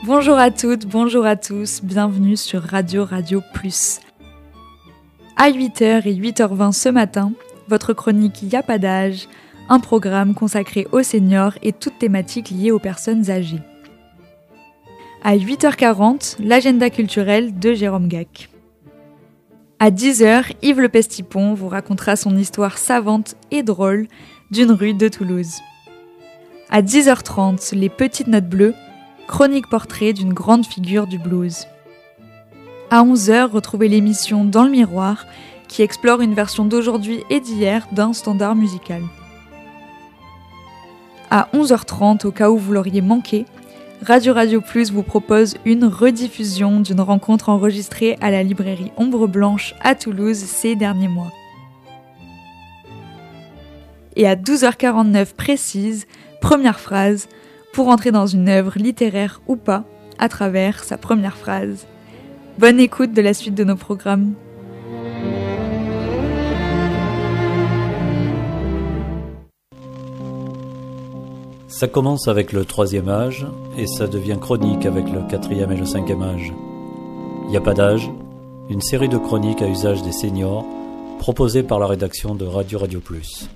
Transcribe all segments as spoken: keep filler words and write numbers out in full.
Bonjour à toutes, bonjour à tous, bienvenue sur Radio Radio Plus. À huit heures et huit heures vingt ce matin, votre chronique Y'a pas d'âge, un programme consacré aux seniors et toutes thématiques liées aux personnes âgées. À huit heures quarante, l'agenda culturel de Jérôme Gac. À dix heures, Yves Le Pestipon vous racontera son histoire savante et drôle d'une rue de Toulouse. À dix heures trente, les petites notes bleues, chronique portrait d'une grande figure du blues. À onze heures, retrouvez l'émission Dans le miroir, qui explore une version d'aujourd'hui et d'hier d'un standard musical. À onze heures trente, au cas où vous l'auriez manqué, Radio Radio Plus vous propose une rediffusion d'une rencontre enregistrée à la librairie Ombre Blanche à Toulouse ces derniers mois. Et à douze heures quarante-neuf précise, première phrase, pour entrer dans une œuvre littéraire ou pas, à travers sa première phrase. Bonne écoute de la suite de nos programmes. Ça commence avec le troisième âge et ça devient chronique avec le quatrième et le cinquième âge. Y a pas d'âge, une série de chroniques à usage des seniors proposée par la rédaction de Radio Radio Plus.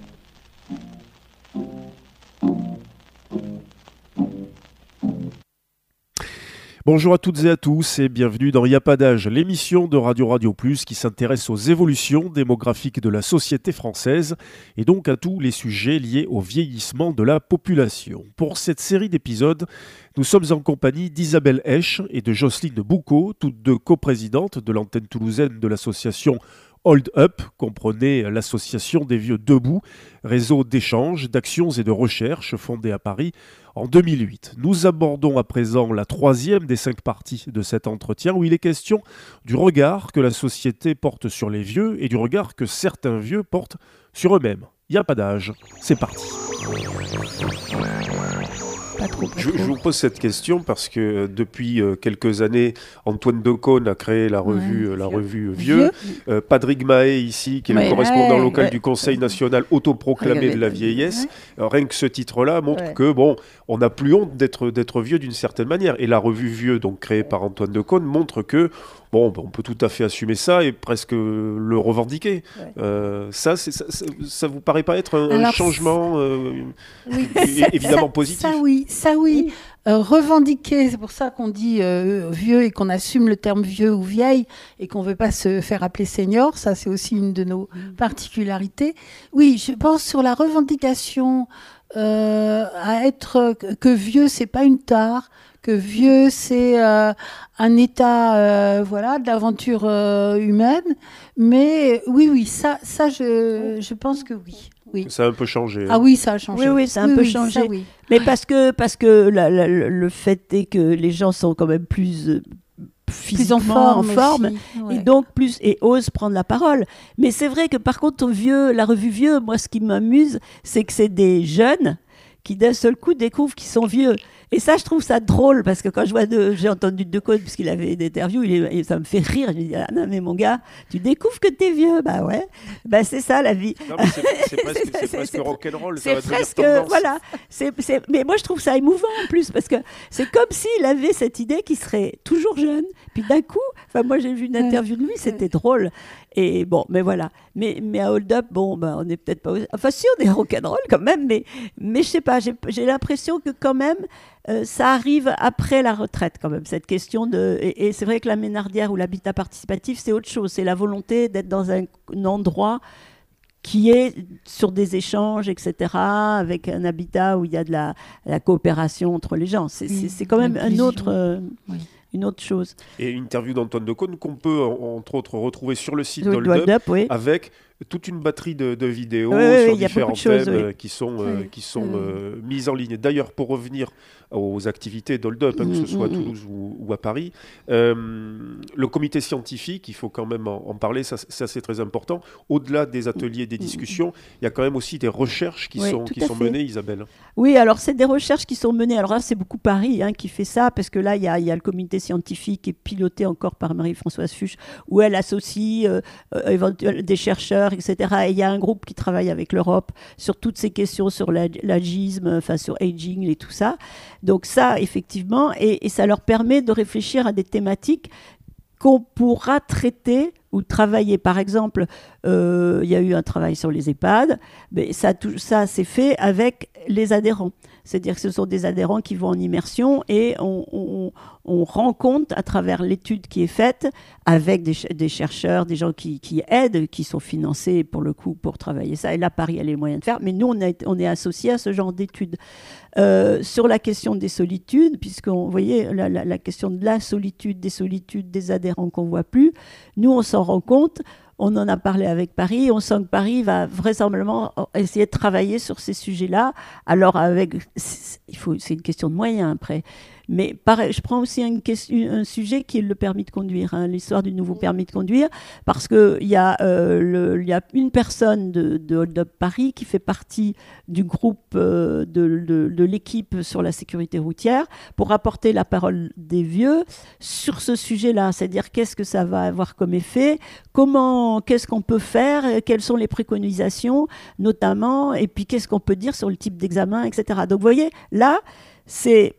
Bonjour à toutes et à tous et bienvenue dans Y'a pas d'âge, l'émission de Radio Radio Plus qui s'intéresse aux évolutions démographiques de la société française et donc à tous les sujets liés au vieillissement de la population. Pour cette série d'épisodes, nous sommes en compagnie d'Isabelle Esch et de Jocelyne Boucaud, toutes deux coprésidentes de l'antenne toulousaine de l'association Hold Up, comprenez l'association des vieux debout, réseau d'échanges, d'actions et de recherche fondé à Paris en deux mille huit. Nous abordons à présent la troisième des cinq parties de cet entretien où il est question du regard que la société porte sur les vieux et du regard que certains vieux portent sur eux-mêmes. Il n'y a pas d'âge, c'est parti. Pas trop, pas je, trop. je vous pose cette question parce que euh, depuis euh, quelques années, Antoine Decaune a créé la revue, Ouais, euh, la vieux. revue Vieux. Vieux. Euh, Patrick Mahé, ici, qui est Ouais, le correspondant ouais, local ouais. du Conseil national autoproclamé Ouais, de la ouais, vieillesse. ouais. Euh, rien que ce titre-là montre Ouais. que, bon, on n'a plus honte d'être, d'être vieux d'une certaine manière. Et la revue Vieux, donc créée par Antoine Decaune, montre que, bon, on peut tout à fait assumer ça et presque le revendiquer. Ouais. Euh, ça, c'est, ça, ça, ça vous paraît pas être un, un Alors, changement euh, Oui, é- ça- évidemment ça- positif. Ça oui, ça oui. Euh, revendiquer, c'est pour ça qu'on dit euh, vieux et qu'on assume le terme vieux ou vieille et qu'on ne veut pas se faire appeler senior. Ça, c'est aussi une de nos particularités. Oui, je pense sur la revendication euh, à être que vieux, c'est pas une tare, que vieux, c'est euh, un état, euh, voilà, d'aventure euh, humaine. Mais oui, oui, ça, ça, je, je pense que oui. Oui. Ça a un peu changé. Ah oui, ça a changé. Oui, oui, ça a un Oui, peu oui, changé. ça, oui. Mais parce que, parce que la- la- le fait est que les gens sont quand même plus, euh, Plus en physiquement forme, en forme aussi. Ouais. et donc plus et osent prendre la parole. Mais c'est vrai que par contre, au vieux, la revue Vieux, moi, ce qui m'amuse, c'est que c'est des jeunes qui d'un seul coup découvrent qu'ils sont vieux. Et ça, je trouve ça drôle, parce que quand je vois, de, j'ai entendu Decaune, puisqu'il avait des interviews, il est, et ça me fait rire. Je me dis, ah non, mais mon gars, tu découvres que t'es vieux. Bah ouais, bah c'est ça la vie. Non, mais c'est, c'est presque, C'est- c'est c'est- presque c'est- rock'n'roll. Ça C'est va devenir presque, tendance. voilà. C'est, c'est, mais moi, je trouve ça émouvant en plus, parce que c'est comme s'il avait cette idée qu'il serait toujours jeune. Puis d'un coup, enfin, moi, j'ai vu une interview de lui, c'était drôle. Et bon, mais voilà. Mais, mais à Hold Up, bon, ben, on n'est peut-être pas. Enfin, si, on est rock'n'roll quand même, mais, mais je sais pas, j'ai, j'ai l'impression que quand même, euh, ça arrive après la retraite, quand même, cette question de. Et, et c'est vrai que la Ménardière ou l'habitat participatif, c'est autre chose. C'est la volonté d'être dans un, un endroit qui est sur des échanges, et cetera, avec un habitat où il y a de la, la coopération entre les gens. C'est, c'est, c'est quand même un L'inclusion. autre. euh, Oui. Une autre chose. Et une interview d'Antoine Decaune qu'on peut, en- entre autres, retrouver sur le site De- d'Hold de Hold Up, Up, oui. avec toute une batterie de, de vidéos Oui, oui, sur il y a différents beaucoup de choses, thèmes oui. euh, qui sont, euh, Oui. qui sont Mm. euh, mises en ligne. D'ailleurs, pour revenir aux activités d'Hold Up, hein, que ce Mm, soit à mm, Toulouse ou, ou à Paris, euh, le comité scientifique, il faut quand même en, en parler, ça, ça c'est très important. Au-delà des ateliers, des discussions, il y a quand même aussi des recherches qui Oui, sont, tout qui à sont fait. menées, Isabelle. Oui, alors c'est des recherches qui sont menées. Alors là, c'est beaucoup Paris hein, qui fait ça, parce que là, il y a, il y a le comité scientifique qui est piloté encore par Marie-Françoise Fuchs, où elle associe euh, euh, éventuellement des chercheurs chercheurs, et cetera. Et il y a un groupe qui travaille avec l'Europe sur toutes ces questions, sur la, l'agisme, enfin sur aging et tout ça. Donc ça, effectivement, et, et ça leur permet de réfléchir à des thématiques qu'on pourra traiter ou travailler. Par exemple, euh, il y a eu un travail sur les EHPAD, mais ça, tout, ça c'est fait avec les adhérents. C'est-à-dire que ce sont des adhérents qui vont en immersion et on, on, on rend compte à travers l'étude qui est faite avec des, des chercheurs, des gens qui, qui aident, qui sont financés pour le coup pour travailler ça. Et là, Paris a les moyens de faire, mais nous, on, a, on est associés à ce genre d'études. Euh, sur la question des solitudes, puisqu'on vous voyez la, la, la question de la solitude, des solitudes, des adhérents qu'on ne voit plus, nous, on s'en rend compte. On en a parlé avec Paris. On sent que Paris va vraisemblablement essayer de travailler sur ces sujets-là. Alors, avec, il faut, c'est une question de moyens après. Mais pareil, je prends aussi une question, un sujet qui est le permis de conduire, hein, l'histoire du nouveau permis de conduire, parce qu'il y, euh, y a une personne de, de Hold Up Paris qui fait partie du groupe euh, de, de, de l'équipe sur la sécurité routière pour apporter la parole des vieux sur ce sujet-là, c'est-à-dire qu'est-ce que ça va avoir comme effet, comment, qu'est-ce qu'on peut faire, quelles sont les préconisations notamment, et puis qu'est-ce qu'on peut dire sur le type d'examen, et cetera. Donc vous voyez, là, C'est,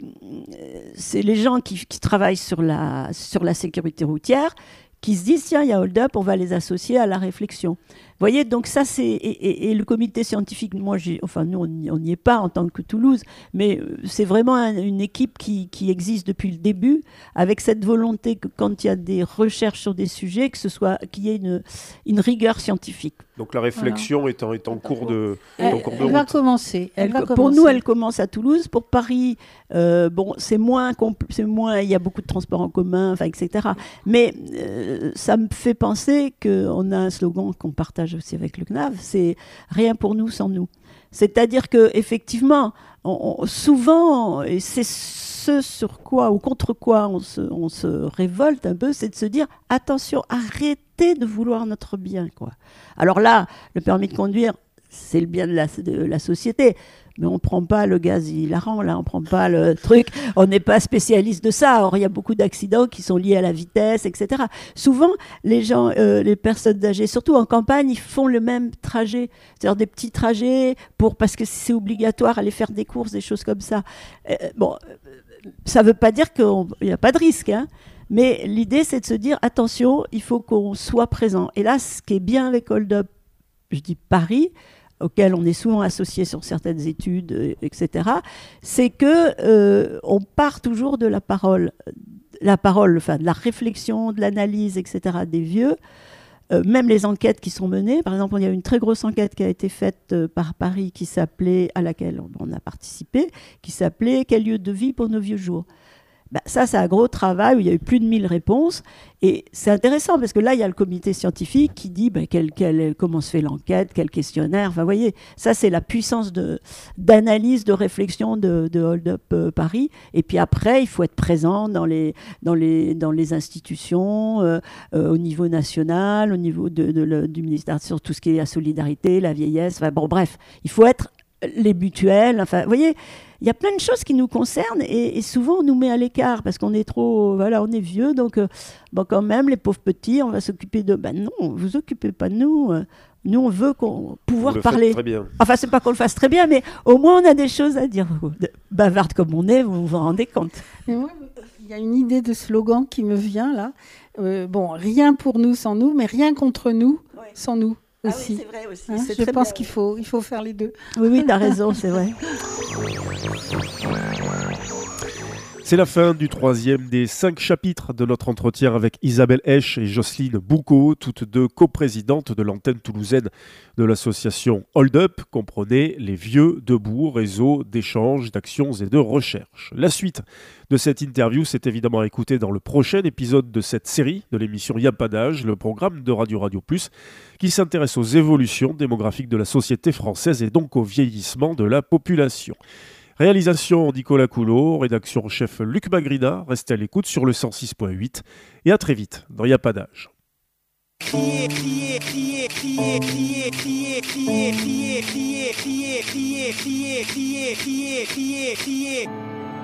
c'est les gens qui, qui travaillent sur la, sur la sécurité routière qui se disent, tiens, il y a Hold Up, on va les associer à la réflexion. Vous voyez, donc ça, c'est... Et, et, et le comité scientifique, moi, j'ai, enfin, nous, on n'y est pas en tant que Toulouse, mais c'est vraiment un, une équipe qui, qui existe depuis le début, avec cette volonté que quand il y a des recherches sur des sujets, que ce soit, qu'il y ait une, une rigueur scientifique. Donc la réflexion voilà. est, en, est en cours de, elle, en cours de elle va commencer. Elle elle, va pour commencer. nous, elle commence à Toulouse. Pour Paris, euh, bon, c'est moins, compl- c'est moins, il y a beaucoup de transports en commun, enfin, et cetera. Mais euh, ça me fait penser qu'on a un slogan qu'on partage aussi avec le C N A V, c'est « Rien pour nous sans nous ». C'est-à-dire qu'effectivement, on, on, souvent, et c'est ce sur quoi ou contre quoi on se, on se révolte un peu, c'est de se dire « Attention, arrêtez de vouloir notre bien ». Quoi. Alors là, le permis de conduire, c'est le bien de la, de la société. Mais on ne prend pas le gaz hilarant, là, on ne prend pas le truc, on n'est pas spécialiste de ça. Or, il y a beaucoup d'accidents qui sont liés à la vitesse, et cetera. Souvent, les gens, euh, les personnes âgées, surtout en campagne, ils font le même trajet, c'est-à-dire des petits trajets pour, parce que c'est obligatoire, aller faire des courses, des choses comme ça. Euh, bon, ça ne veut pas dire qu'il n'y a pas de risque, hein. Mais l'idée, c'est de se dire, attention, il faut qu'on soit présent. Et là, ce qui est bien avec Hold Up, je dis Paris, auquel on est souvent associé sur certaines études, et cetera, c'est que euh, on part toujours de la parole, la parole, enfin de la réflexion, de l'analyse, et cetera des vieux. Euh, même les enquêtes qui sont menées, par exemple, il y a une très grosse enquête qui a été faite euh, par Paris, qui s'appelait, à laquelle on, on a participé, qui s'appelait « Quel lieu de vie pour nos vieux jours ?» Ben, ça, c'est un gros travail où il y a eu plus de mille réponses. Et c'est intéressant parce que là, il y a le comité scientifique qui dit ben, quel, quel, comment se fait l'enquête, quel questionnaire. Enfin, vous voyez, ça, c'est la puissance de, d'analyse, de réflexion de, de Hold Up euh, Paris. Et puis après, il faut être présent dans les, dans les, dans les institutions, euh, euh, au niveau national, au niveau de, de, de, du ministère, sur tout ce qui est la solidarité, la vieillesse. Enfin, bon, bref, il faut être les mutuelles. Enfin, vous voyez, il y a plein de choses qui nous concernent et, et souvent on nous met à l'écart parce qu'on est trop, voilà, on est vieux, donc euh, bon, quand même les pauvres petits, on va s'occuper de. Ben non, vous occupez pas de nous. Nous, on veut qu'on pouvoir vous le parler. Faites très bien. Enfin, c'est pas qu'on le fasse très bien, mais au moins on a des choses à dire. Bavarde comme on est, vous vous en rendez compte. Et moi, il y a une idée de slogan qui me vient là. Euh, bon, rien pour nous sans nous, mais rien contre nous ouais. sans nous. Aussi. Ah oui, c'est vrai aussi. Hein, c'est je très pense bien. qu'il faut, il faut faire les deux. Oui, oui, tu as raison, c'est vrai. C'est la fin du troisième des cinq chapitres de notre entretien avec Isabelle Esch et Jocelyne Boucaud, toutes deux coprésidentes de l'antenne toulousaine de l'association Hold Up, comprenez les Vieux Debout, réseau d'échanges, d'actions et de recherche. La suite de cette interview, c'est évidemment à écouter dans le prochain épisode de cette série de l'émission Y'a pas d'âge, le programme de Radio Radio Plus, qui s'intéresse aux évolutions démographiques de la société française et donc au vieillissement de la population. Réalisation Nicolas Coulot, rédaction chef Luc Magrina, restez à l'écoute sur le cent six point huit et à très vite dans Y'a pas d'âge. Crier, crier, crier, crier, crier, crier, crier, crier, crier, crier, crier, crier, crier, crier, crier, crier.